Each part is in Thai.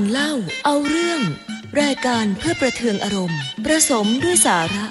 เล่าเอาเรื่องรายการเพื่อประเทืองอารมณ์ผสมด้วยสาระ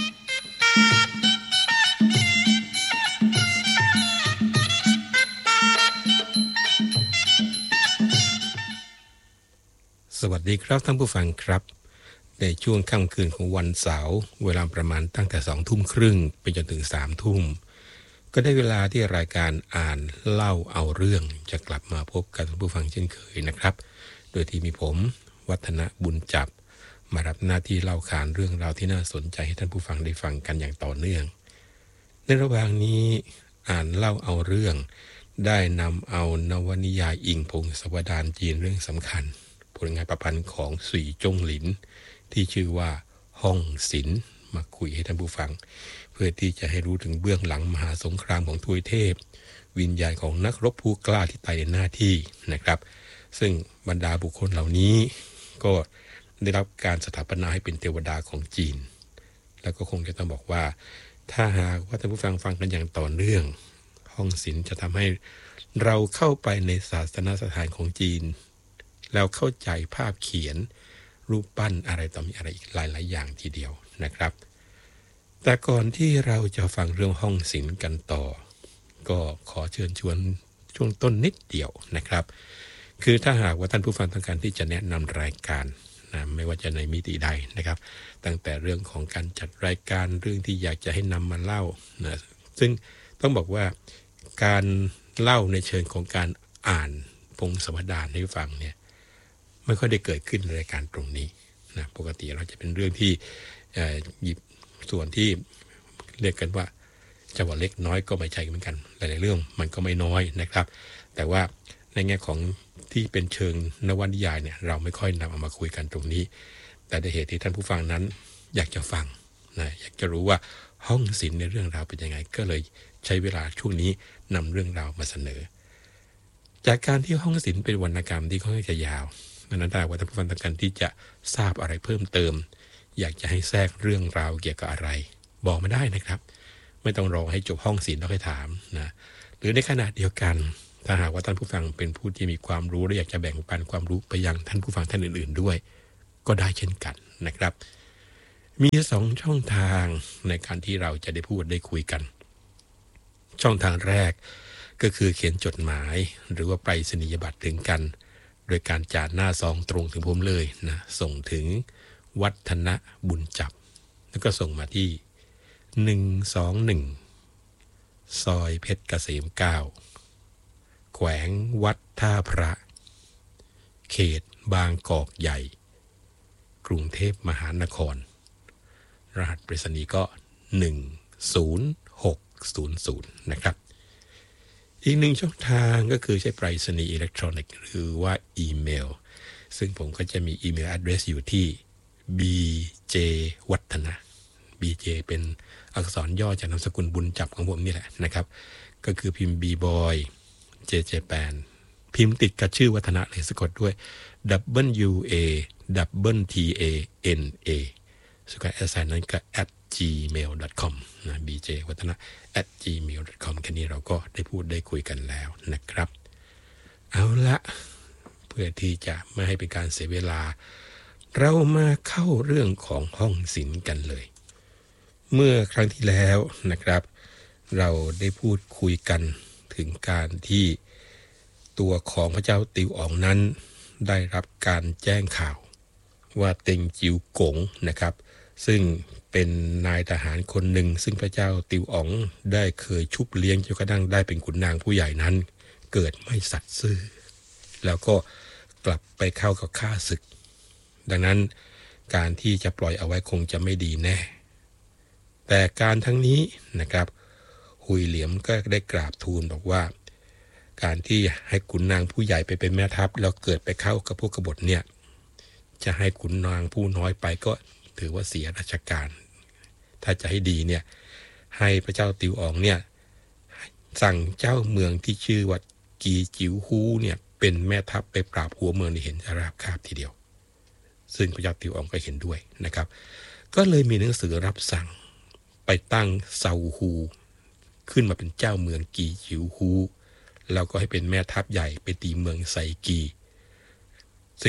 สวัสดีครับท่านผู้ฟังครับในช่วงค่ำคืนของวันเสาร์เวลาประมาณตั้งแต่20:30ไปจนถึง21:00 น.ก็ได้เวลาที่รายการอ่านเล่าเอาเรื่องจะกลับมาพบกับท่านผู้ฟังเช่นเคยนะครับโดยที่มีผมวัฒนบุญจับมารับหน้าที่เล่าขานเรื่องราวที่น่าสนใจให้ท่านผู้ฟังได้ฟังกันอย่างต่อเนื่องในระหว่างนี้อ่านเล่าเอาเรื่องได้นำเอานวนิยายอิงพงศาวดารจีนเรื่องสำคัญผลงานประพันธ์ของสุยจงหลินที่ชื่อว่าห้องศิลป์มาคุยให้ท่านผู้ฟังเพื่อที่จะให้รู้ถึงเบื้องหลังมหาสงครามของทวยเทพวิญญาณของนักรบผู้กล้าที่ตายในหน้าที่นะครับซึ่งบรรดาบุคคลเหล่านี้ก็ได้รับการสถาปนาให้เป็นเทวดาของจีนแล้วก็คงจะต้องบอกว่าถ้าหากว่าท่านผู้ฟังฟังกันอย่างต่อเนื่องห้องศิลป์จะทำให้เราเข้าไปในศาสนสถานของจีนแล้วเข้าใจภาพเขียนรูปปั้นอะไรต่อมีอะไรอีกหลายๆอย่างทีเดียวนะครับแต่ก่อนที่เราจะฟังเรื่องห้องศิลป์กันต่อก็ขอเชิญชวนช่วงต้นนิดเดียวนะครับคือถ้าหากว่าท่านผู้ฟังต้องการที่จะแนะนำรายการนะไม่ว่าจะในมิติใดนะครับตั้งแต่เรื่องของการจัดรายการเรื่องที่อยากจะให้นำมาเล่านะซึ่งต้องบอกว่าการเล่าในเชิงของการอ่านพงศาวดารให้ฟังเนี่ยไม่ค่อยได้เกิดขึ้นในรายการตรงนี้นะปกติเราจะเป็นเรื่องที่หยิบส่วนที่เรียกกันว่าจังหวะเล็กน้อยก็ไม่ใช่เหมือนกันหลายๆเรื่องมันก็ไม่น้อยนะครับแต่ว่าในแง่ของที่เป็นเชิงนวนิยายเนี่ยเราไม่ค่อยนำเอามาคุยกันตรงนี้แต่ในเหตุที่ท่านผู้ฟังนั้นอยากจะฟังนะอยากจะรู้ว่าห้องศิลป์ในเรื่องราวเป็นยังไงก็เลยใช้เวลาช่วงนี้นำเรื่องราวมาเสนอจากการที่ห้องศิลป์เป็นวรรณกรรมที่ค่อนข้างจะยาวนั้นได้ว่าท่านผู้ฟังต้องการที่จะทราบอะไรเพิ่มเติมอยากจะให้แทรกเรื่องราวเกี่ยวกับอะไรบอกมาได้นะครับไม่ต้องรอให้จบห้องศิลป์แล้วค่อยถามนะหรือในขณะเดียวกันถ้าหากว่าท่านผู้ฟังเป็นผู้ที่มีความรู้และอยากจะแบ่งปันความรู้ไปยังท่านผู้ฟังท่านอื่นๆด้วยก็ได้เช่นกันนะครับมี2ช่องทางในการที่เราจะได้พูดได้คุยกันช่องทางแรกก็คือเขียนจดหมายหรือว่าไปรษณียบัตรถึงกันโดยการจ่าหน้าซองตรงถึงผมเลยนะส่งถึงวัฒนบุญจับแล้วก็ส่งมาที่121ซอยเพชรเกษม9แขวงวัดท่าพระเขตบางกอกใหญ่กรุงเทพมหานครรหัสไปรษณีย์ก็10600นะครับอีกหนึ่งช่องทางก็คือใช้ไปรษณีย์อิเล็กทรอนิกส์หรือว่าอีเมลซึ่งผมก็จะมีอีเมล address อยู่ที่ bj วัฒนะ bj เป็นอักษรย่อจากนามสกุลบุญจับของผมนี่แหละนะครับก็คือพิมพ์ bboy jjpan พิมพ์ติดกับชื่อวัฒนะเลยสะกดด้วย WATANA สุดท้ายแอสไซน์นั้นก็ @gmail.com นะ bj วัฒนะ @gmail.com แค่นี้เราก็ได้พูดได้คุยกันแล้วนะครับเอาละเพื่อที่จะไม่ให้เป็นการเสียเวลาเรามาเข้าเรื่องของห้องศิลป์กันเลยเมื่อครั้งที่แล้วนะครับเราได้พูดคุยกันถึงการที่ตัวของพระเจ้าติวอ๋องนั้นได้รับการแจ้งข่าวว่าเต็งจิ๋วกงนะครับซึ่งเป็นนายทหารคนหนึ่งซึ่งพระเจ้าติวอ๋องได้เคยชุบเลี้ยงจนกระทั่งได้เป็นขุนนางผู้ใหญ่นั้นเกิดไม่สัตย์ซื่อแล้วก็กลับไปเข้ากับข้าศึกดังนั้นการที่จะปล่อยเอาไว้คงจะไม่ดีแน่แต่การทั้งนี้นะครับหุยเหลียมก็ได้กราบทูลบอกว่าการที่ให้ขุนนางผู้ใหญ่ไปเป็นแม่ทัพแล้วเกิดไปเข้ากับพวกกบฏเนี่ยจะให้ขุนนางผู้น้อยไปก็ถือว่าเสียราชการถ้าจะให้ดีเนี่ยให้พระเจ้าติวอ๋องเนี่ยสั่งเจ้าเมืองที่ชื่อว่ากีจิ๋วฮูเนี่ยเป็นแม่ทัพไปปราบหัวเมืองที่เห็นจะราบคาบทีเดียวซึ่งพระเจ้าติวอ๋องก็เห็นด้วยนะครับก็เลยมีหนังสือรับสั่งไปตั้งเซาฮูขึ้นมาเป็นเจ้าเมืองกีจิ๋วฮูแล้วก็ให้เป็นแม่ทัพใหญ่ไปตีเมืองไซกีซึ่ง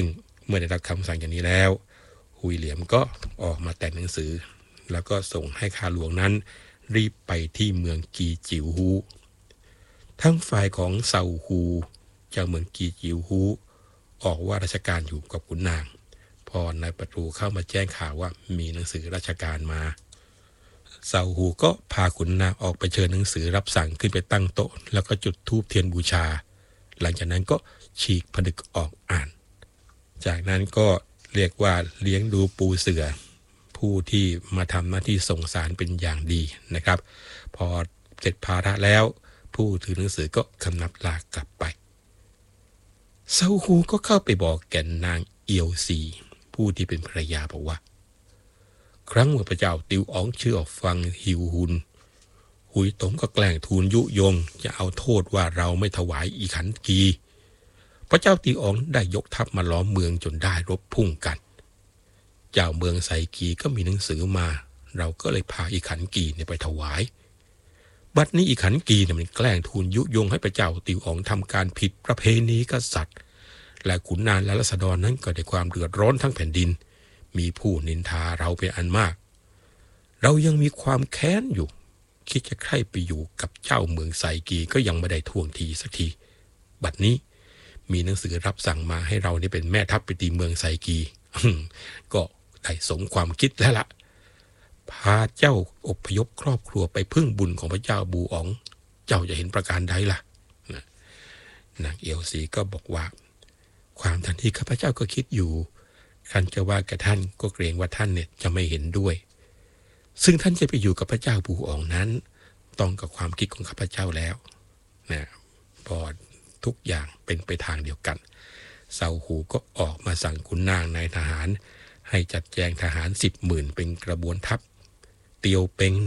เมื่อได้รับคำสั่งอย่างนี้แล้วหุยเหลียมก็ออกมาแต่งหนังสือแล้วก็ส่งให้ข้าหลวงนั้นรีบไปที่เมืองกีจิวฮูทั้งฝ่ายของเซาฮูเจ้าเมืองกีจิวฮูออกว่าราชการอยู่กับขุนนางพอนายประตูเข้ามาแจ้งข่าวว่ามีหนังสือราชการมาเซาฮูก็พาขุนนางออกไปเชิญหนังสือรับสั่งขึ้นไปตั้งโต๊ะแล้วก็จุดธูปเทียนบูชาหลังจากนั้นก็ฉีกผนึกออกอ่านจากนั้นก็เรียกว่าเลี้ยงดูปูเสือผู้ที่มาทำหน้าที่ส่งสารเป็นอย่างดีนะครับพอเสร็จภาระแล้วผู้ถือหนังสือก็คำนับลากลับไปเซาฮูก็เข้าไปบอกแก่นางเอียวซีผู้ที่เป็นภรรยาบอกว่าครั้งเมื่อพระเจ้าติวอ๋องเชื่อฟังหิวหุนหุยตงก็แกล้งทูลยุยงจะเอาโทษว่าเราไม่ถวายอีขันกีพระเจ้าติวอ๋องได้ยกทัพมาล้อมเมืองจนได้รบพุ่งกันเจ้าเมืองไซกีก็มีหนังสือมาเราก็เลยพาอีขันกีไปถวายบัดนี้อีขันกีมันแกล้งทูลยุยงให้พระเจ้าติวอ๋องทำการผิดประเพณีกษัตริย์และขุนนางและราษฎรนั้นก็ได้ความเดือดร้อนทั้งแผ่นดินมีผู้นินทาเราเป็นอันมากเรายังมีความแค้นอยู่คิดจะใคร่ไปอยู่กับเจ้าเมืองไซกีก็ยังไม่ได้ท่วงทีสักทีบัดนี้มีหนังสือรับสั่งมาให้เราได้เป็นแม่ทัพไปตีเมืองไซกีก็ได้สมความคิดแล้วล่ะพาเจ้าอพยพครอบครัวไปพึ่งบุญของพระเจ้าบูอ๋องเจ้าจะเห็นประการใดล่ะนางเอียวซีก็บอกว่าความทันที่ข้าพเจ้าก็คิดอยู่ท่านจะว่ากับท่านก็เกรงว่าท่านเนี่ยจะไม่เห็นด้วยซึ่งท่านจะไปอยู่กับพระเจ้าบูอ๋องนั้นต้องกับความคิดของข้าพเจ้าแล้วนะพอทุกอย่างเป็นไปทางเดียวกันเซาฮูก็ออกมาสั่งขุนนางนายทหารให้จัดแจงทหาร10,000เป็นกระบวนทัพเตียวเป็ง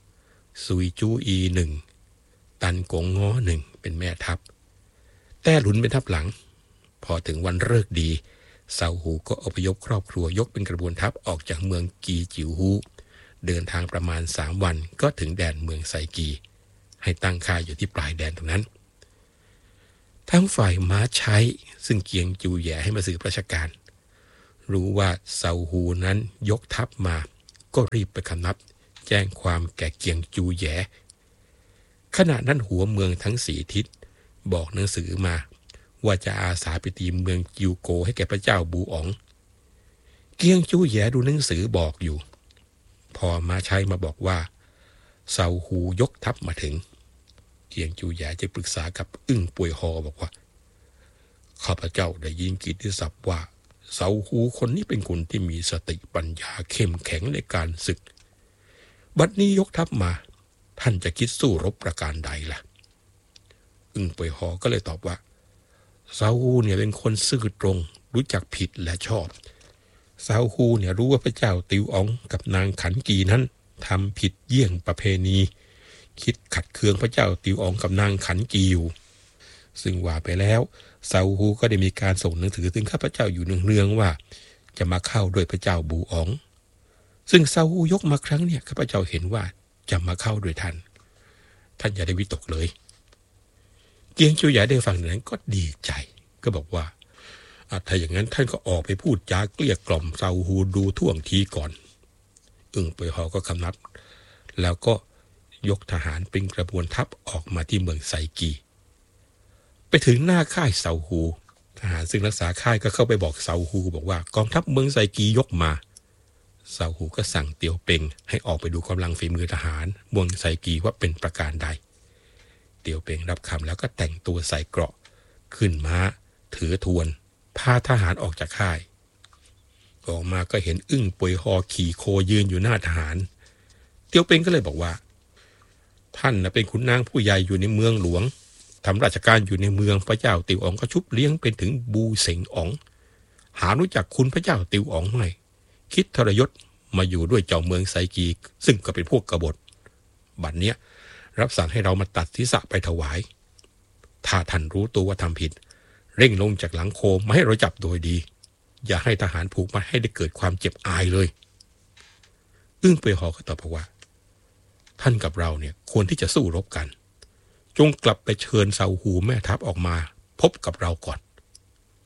1ซุยจูอี1ตันกงง้อ1เป็นแม่ทัพแต้หลุนเป็นทัพหลังพอถึงวันฤกษ์ดีเซาฮูก็อพยพครอบครัวยกเป็นกระบวนทัพออกจากเมืองกีจิวฮูเดินทางประมาณ3 วันก็ถึงแดนเมืองไซกีให้ตั้งค่ายอยู่ที่ปลายแดนตรงนั้นทั้งฝ่ายม้าใช้ซึ่งเกียงจูแย่ให้มาสืบราชการรู้ว่าเซาฮูนั้นยกทัพมาก็รีบไปคำนับแจ้งความแก่เกียงจูแย่ขณะนั้นหัวเมืองทั้ง4 ทิศบอกหนังสือมาว่าจะอาสาไปตีเมืองจิวโกให้แก่พระเจ้าบูอ๋องเกียงจูแย่ดูหนังสือบอกอยู่พอม้าใช้มาบอกว่าเซาฮูยกทัพมาถึงเกียงจูแย่จะปรึกษากับอึ้งป่วยฮอบอกว่าข้าพเจ้าได้ยินกิตติศัพท์ว่าเซาฮูคนนี้เป็นคนที่มีสติปัญญาเข้มแข็งในการศึกบัดนี้ยกทัพมาท่านจะคิดสู้รบประการใดล่ะอึ้งป่วยฮอก็เลยตอบว่าเซาฮูเนี่ยเป็นคนซื่อตรงรู้จักผิดและชอบเซาฮูเนี่ยรู้ว่าพระเจ้าติวอ๋องกับนางขันกีนั้นทำผิดเยี่ยงประเพณีคิดขัดเคืองพระเจ้าติวอ๋องกับนางขันกีอยู่ซึ่งว่าไปแล้วเซาฮูก็ได้มีการส่งหนังสือถึงข้าพเจ้าอยู่เนืองๆว่าจะมาเข้าด้วยพระเจ้าบูอ๋องซึ่งเซาฮูยกมาครั้งเนี่ยข้าพเจ้าเห็นว่าจะมาเข้าด้วยท่านอย่าได้วิตกเลยเกียงจูหยาได้ฟังนั้นก็ดีใจก็บอกว่าถ้าอย่างนั้นท่านก็ออกไปพูดจาเกลี้ยกล่อมเซาฮูดูท่วงทีก่อนอึ้งป่วยฮอก็คำนับแล้วก็ยกทหารเป็นกระบวนทัพออกมาที่เมืองไซกีไปถึงหน้าค่ายเซาฮูทหารซึ่งรักษาค่ายก็เข้าไปบอกเซาฮูบอกว่ากองทัพเมืองไซกียกมาเซาฮูก็สั่งเตียวเป็งให้ออกไปดูกำลังฝีมือทหารเมืองไซกีว่าเป็นประการใดเตียวเป็งรับคำแล้วก็แต่งตัวใส่เกราะขึ้นม้าถือทวนพาทหารออกจากค่ายออกมาก็เห็นอึ้งป่วยฮอขี่โคยืนอยู่หน้าทหารเตียวเป็งก็เลยบอกว่าท่านเป็นขุนนางผู้ใหญ่อยู่ในเมืองหลวงทำราชการอยู่ในเมืองพระเจ้าติวอ๋องก็ชุบเลี้ยงเป็นถึงบูเสงอ๋องหารู้จักคุณพระเจ้าติวอ๋องไหมคิดทรยศมาอยู่ด้วยเจ้าเมืองไซกีซึ่งก็เป็นพวกกบฏบัดเนี้ยรับสั่งให้เรามาตัดศีรษะไปถวายถ้าท่านรู้ตัวว่าทำผิดเร่งลงจากหลังโคมมาให้เราจับโดยดีอย่าให้ทหารผูกมาให้ได้เกิดความเจ็บอายเลยอึ้งเปยฮอก็ตอบว่าท่านกับเราเนี่ยควรที่จะสู้รบกันจงกลับไปเชิญเซาฮูแม่ทัพออกมาพบกับเราก่อน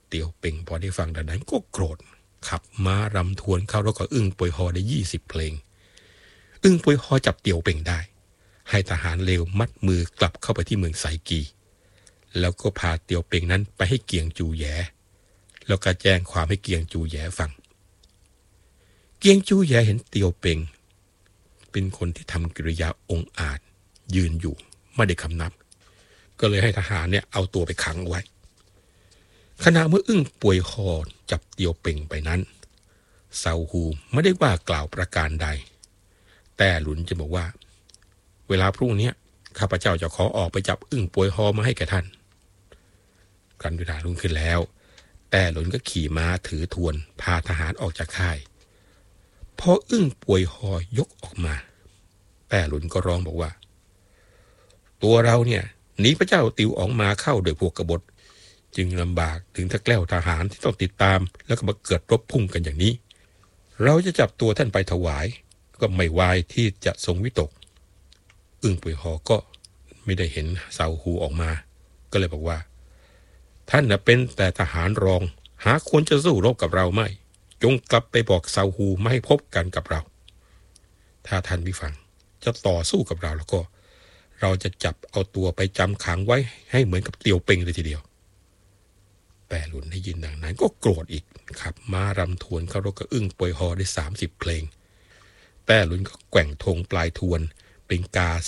เตียวเป่งพอได้ฟังดังนั้นก็โกรธขับม้ารำทวนเข้าแล้วก็อึ้งป่วยฮอได้20 เพลงอึ้งป่วยฮอจับเตียวเป่งได้ให้ทหารเลวมัดมือกลับเข้าไปที่เมืองไซกีแล้วก็พาเตียวเป่งนั้นไปให้เกียงจูแยแล้วก็แจ้งความให้เกียงจูแยฟังเกียงจูแยเห็นเตียวเป่งเป็นคนที่ทำกิริยาองอาจยืนอยู่ไม่ได้คำนับก็เลยให้ทหารเนี่ยเอาตัวไปขังไว้ขณะเมื่ออึ้งป่วยฮอจับเตียวเป่งไปนั้นเซาฮูไม่ได้ว่ากล่าวประการใดแต่หลุนจะบอกว่าเวลาพรุ่งนี้ข้าพเจ้าจะขอออกไปจับอึ้งป่วยฮอมาให้แก่ท่านครั้นเวลารุ่งขึ้นแล้วแต่หลุนก็ขี่ม้าถือทวนพาทหารออกจากค่ายพออึ้งป่วยฮอยกออกมาแต่หลุนก็ร้องบอกว่าตัวเราเนี่ยหนีพระเจ้าติวอ๋องมาเข้าโดยพวกกบฏจึงลำบากถึงถ้าแกล้วทหารที่ต้องติดตามแล้วก็มาเกิดรบพุ่งกันอย่างนี้เราจะจับตัวท่านไปถวายก็ไม่วายที่จะทรงวิตกอึ้งป่วยฮอก็ไม่ได้เห็นเซาฮูออกมาก็เลยบอกว่าท่านเป็นแต่ทหารรองหาควรจะสู้รบกับเราไม่จงกลับไปบอกเซาฮูไม่ให้พบกันกับเราถ้าท่านไม่ฟังจะต่อสู้กับเราแล้วก็เราจะจับเอาตัวไปจำขังไว้ให้เหมือนกับเตียวเป่งเลยทีเดียวแต่หลุนได้ยินดังนั้นก็โกรธอีกขับม้ารำทวนเข้ารถกับอึ้งป่วยฮอได้30 เพลงแต่หลุนก็แกว่งธงปลายทวนเป็นกา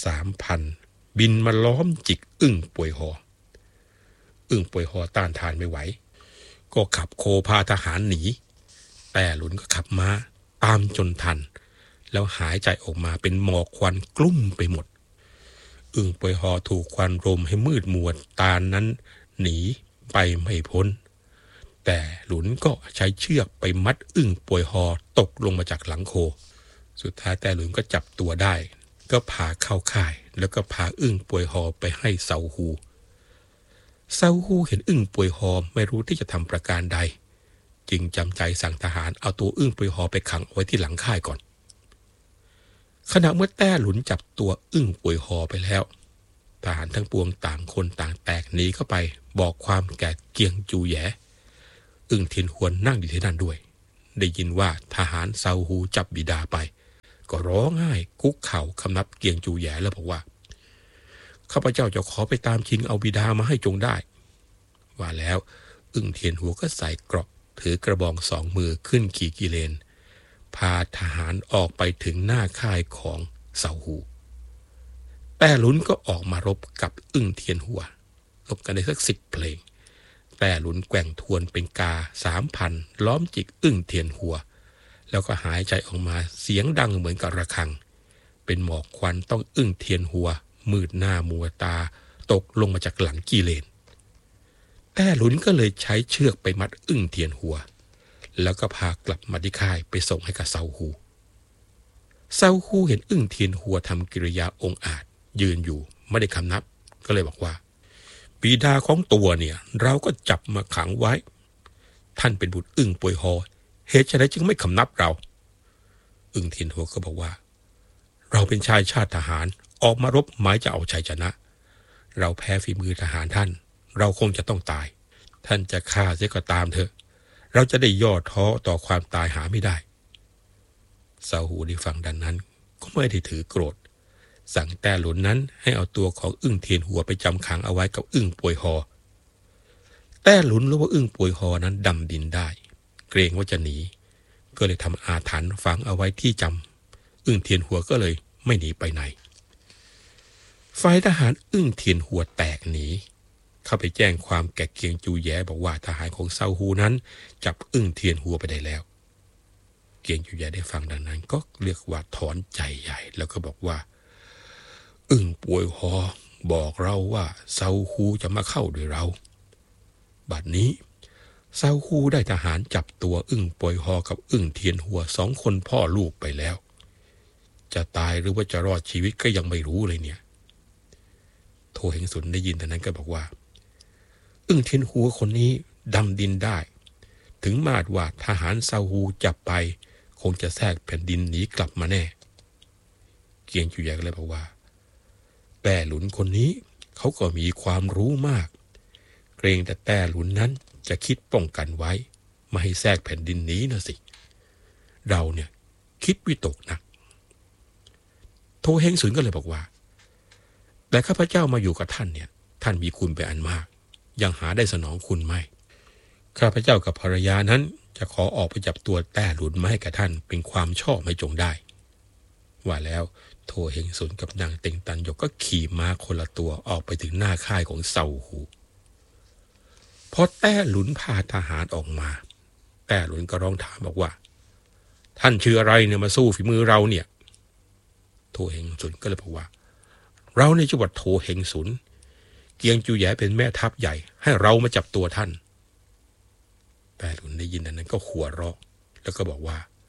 3,000 บินมาล้อมจิกอึ้งป่วยฮออึ้งป่วยฮอต้านทานไม่ไหวก็ขับโคพาทหารหนีแต่หลุนก็ขับม้าตามจนทันแล้วหายใจออกมาเป็นหมอกควันกลุ่มไปหมดอึ้งป่วยฮอถูกควันรมให้มืดมัวตานั้นหนีไปไม่พ้นแต่หลุนก็ใช้เชือกไปมัดอึ้งป่วยฮอตกลงมาจากหลังโคสุดท้ายแต่หลุนก็จับตัวได้ก็พาเข้าค่ายแล้วก็พาอึ้งป่วยฮอไปให้เซาฮูเห็นอึ้งป่วยฮอไม่รู้ที่จะทำประการใดจึงจำใจสั่งทหารเอาตัวอึ้งป่วยฮอไปขังไว้ที่หลังค่ายก่อนขณะเมื่อแต้หลุนจับตัวอึ้งป่วยฮอไปแล้วทหารทั้งปวงต่างคนต่างแตกหนีเข้าไปบอกความแก่เกียงจูแยอึ้งเทียนหวนนั่งอยู่ที่นั่นด้วยได้ยินว่าทหารเซาฮูจับบิดาไปก็ร้องไห้คุกเข่าคำนับเกียงจูแยแล้วบอกว่าข้าพเจ้าจะขอไปตามชิงเอาบิดามาให้จงได้ว่าแล้วอึ้งเทียนหัวก็ใส่เกราะถือกระบอง2 มือขึ้นขี่กิเลนพาทหารออกไปถึงหน้าค่ายของเซาฮูแต่หลุนก็ออกมารบกับอึ้งเทียนหัวรบกันได้สัก10 เพลงแต่หลุนแกว่งทวนเป็นกา 3,000 ล้อมจิกอึ้งเทียนหัวแล้วก็หายใจออกมาเสียงดังเหมือนกับระฆังเป็นหมอกควันต้องอึ้งเทียนหัวมืดหน้ามัวตาตกลงมาจากหลังกิเลนแต่หลุนก็เลยใช้เชือกไปมัดอึ้งเทียนหัวแล้วก็พากลับมาที่ค่ายไปส่งให้กับเซาฮูเห็นอึ้งเทียนหัวทำกิริยาองอาจยืนอยู่ไม่ได้คำนับก็เลยบอกว่าบิดาของตัวเนี่ยเราก็จับมาขังไว้ท่านเป็นบุตรอึ้งป่วยฮอเหตุไฉนจึงไม่คำนับเราอึ้งเทียนหัวก็บอกว่าเราเป็นชายชาติทหารออกมารบหมายจะเอาชัยชนะเราแพ้ฝีมือทหารท่านเราคงจะต้องตายท่านจะฆ่าเสียก็ตามเถอะเราจะได้ย่อท้อต่อความตายหาไม่ได้เซาฮูได้ฟังดังนั้นก็ไม่ได้ถือโกรธสั่งแต่หลุนนั้นให้เอาตัวของอึ้งเทียนหัวไปจำขังเอาไว้กับอึ้งป่วยฮอแต่หลุนรู้ว่าอึ้งป่วยฮอนั้นดำดินได้เกรงว่าจะหนีก็เลยทำอาถรรพ์ฝังเอาไว้ที่จำอึ้งเทียนหัวก็เลยไม่หนีไปไหนฝ่ายทหารอึ้งเทียนหัวแตกหนีเข้าไปแจ้งความแก่เกียงจูแยบอกว่าทหารของเซาฮูนั้นจับอึ้งเทียนหัวไปได้แล้วเกียงจูแยได้ฟังดังนั้นก็เรียกว่าถอนใจใหญ่แล้วก็บอกว่าอึ้งป่วยฮอบอกเราว่าเซาฮูจะมาเข้าด้วยเราบัดนี้เซาฮูได้ทหารจับตัวอึ้งป่วยฮอกับอึ้งเทียนหัว2 คนพ่อลูกไปแล้วจะตายหรือว่าจะรอดชีวิตก็ยังไม่รู้เลยเนี่ยโทเฮงสุนได้ยินแต่นั้นก็บอกว่าอึ้งเทียนหัวคนนี้ดำดินได้ถึงมาดว่าทหารเซาฮูจับไปคงจะแทรกแผ่นดินหนีกลับมาแน่เกียงจูแยก็เลยบอกว่าแต่หลุนคนนี้เขาก็มีความรู้มากเกรงแต่หลุนนั้นจะคิดป้องกันไว้ไม่ให้แทรกแผ่นดินนี้นะสิเราเนี่ยคิดวิตกหนักโทเฮงสุนก็เลยบอกว่าแต่ข้าพเจ้ามาอยู่กับท่านเนี่ยท่านมีคุณเป็นอันมากยังหาได้สนองคุณไม่ข้าพเจ้ากับภรรยานั้นจะขอออกไปจับตัวแต้หลุนมาให้กับท่านเป็นความชอบให้จงได้ว่าแล้วโทเฮงสุนกับนางเต็งตันหยกก็ขี่ม้าคนละตัวออกไปถึงหน้าค่ายของเซาหูพอแต้หลุนพาทหารออกมาแต้หลุนก็ร้องถามบอกว่าท่านชื่ออะไรเนี่ยมาสู้ฝีมือเราเนี่ยโทเฮงสุนก็เลยบอกว่าเราในจังหวัดโทเฮงสุนเกียงจูแยเป็นแม่ทัพใหญ่ให้เรามาจับตัวท่านแต้หลุนได้ยินนั้นก็หัวเราะแล้วก็บอกว่า